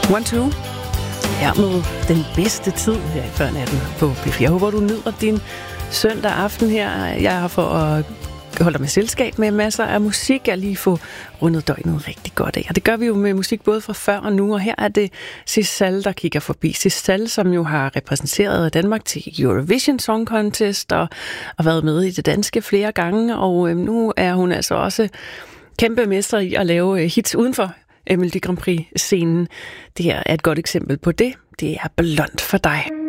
1-2. Her med den bedste tid her i førnatten på P4. Jeg håber, du nyder din søndag aften her. Jeg er her for at holde dig med selskab med masser af musik. Jeg lige få rundet døgnet rigtig godt af. Og det gør vi jo med musik både fra før og nu. Og her er det Cézanne, der kigger forbi. Cézanne, som jo har repræsenteret Danmark til Eurovision Song Contest og været med i det danske flere gange. Og nu er hun altså også kæmpe mester i at lave hits uden for Melodi Grand Prix-scenen. Det her er et godt eksempel på det. Det er Blond for dig.